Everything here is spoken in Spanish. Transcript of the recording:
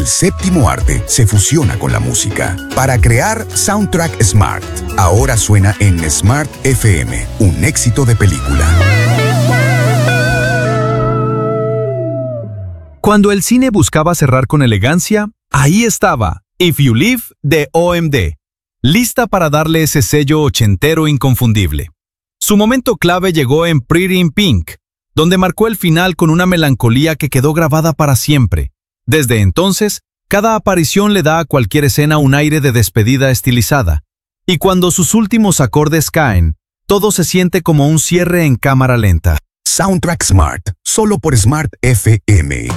séptimo arte se fusiona con la música para crear Soundtrack Smart. Ahora suena en Smart FM, un éxito de película. Cuando el cine buscaba cerrar con elegancia, ahí estaba If You Live de OMD, lista para darle ese sello ochentero inconfundible. Su momento clave llegó en Pretty in Pink, donde marcó el final con una melancolía que quedó grabada para siempre. Desde entonces, cada aparición le da a cualquier escena un aire de despedida estilizada, y cuando sus últimos acordes caen, todo se siente como un cierre en cámara lenta. Soundtrack Smart, solo por Smart FM.